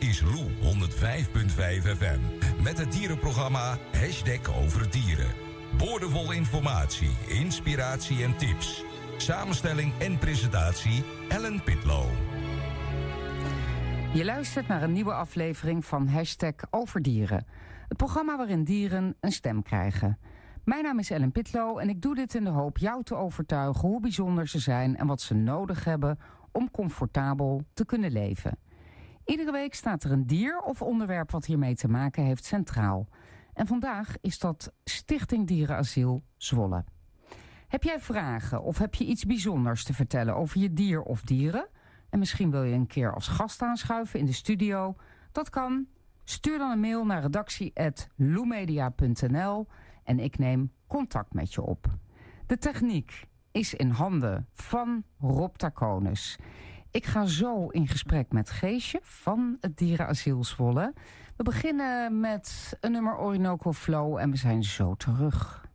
is Lou 105.5 FM. Met het dierenprogramma #over dieren. Boordevol informatie, inspiratie en tips. Samenstelling en presentatie Ellen Pitlow. Je luistert naar een nieuwe aflevering van #over dieren. Het programma waarin dieren een stem krijgen. Mijn naam is Ellen Pitlow en ik doe dit in de hoop jou te overtuigen hoe bijzonder ze zijn en wat ze nodig hebben om comfortabel te kunnen leven. Iedere week staat er een dier of onderwerp wat hiermee te maken heeft centraal. En vandaag is dat Stichting Dierenasiel Zwolle. Heb jij vragen of heb je iets bijzonders te vertellen over je dier of dieren? En misschien wil je een keer als gast aanschuiven in de studio? Dat kan. Stuur dan een mail naar redactie@loemedia.nl en ik neem contact met je op. De techniek is in handen van Rob Taconis. Ik ga zo in gesprek met Geesje van het Dierenasiel Zwolle. We beginnen met een nummer Orinoco Flow en we zijn zo terug.